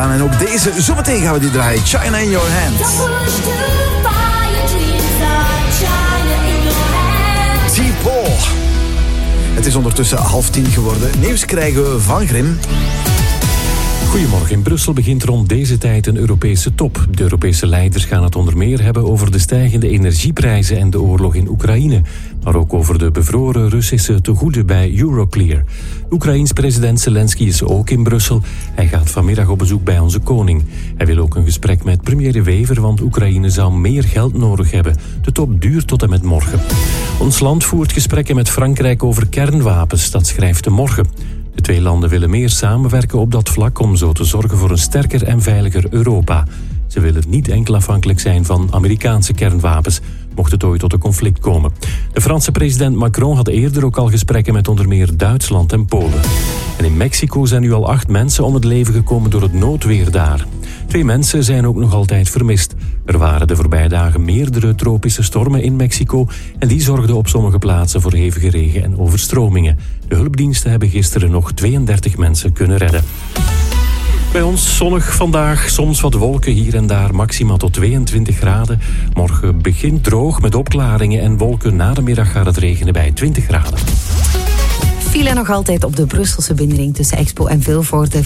eraan. En ook deze, zometeen gaan we die draaien. China in your hands. T-Paul. Het is ondertussen 9:30 geworden. Nieuws krijgen we van Grim. Goedemorgen. In Brussel begint rond deze tijd een Europese top. De Europese leiders gaan het onder meer hebben over de stijgende energieprijzen en de oorlog in Oekraïne. Maar ook over de bevroren Russische tegoeden bij Euroclear. Oekraïens president Zelensky is ook in Brussel. Hij gaat vanmiddag op bezoek bij onze koning. Hij wil ook een gesprek met premier De Wever, want Oekraïne zou meer geld nodig hebben. De top duurt tot en met morgen. Ons land voert gesprekken met Frankrijk over kernwapens. Dat schrijft de Morgen. De twee landen willen meer samenwerken op dat vlak om zo te zorgen voor een sterker en veiliger Europa. Ze willen niet enkel afhankelijk zijn van Amerikaanse kernwapens, mocht het ooit tot een conflict komen. De Franse president Macron had eerder ook al gesprekken met onder meer Duitsland en Polen. En in Mexico zijn nu al 8 mensen om het leven gekomen door het noodweer daar. 2 mensen zijn ook nog altijd vermist. Er waren de voorbije dagen meerdere tropische stormen in Mexico en die zorgden op sommige plaatsen voor hevige regen en overstromingen. De hulpdiensten hebben gisteren nog 32 mensen kunnen redden. Bij ons zonnig vandaag, soms wat wolken hier en daar, maximaal tot 22 graden. Morgen begint droog met opklaringen en wolken. Na de middag gaat het regenen bij 20 graden. File nog altijd op de Brusselse binnenring tussen Expo en Vilvoorde.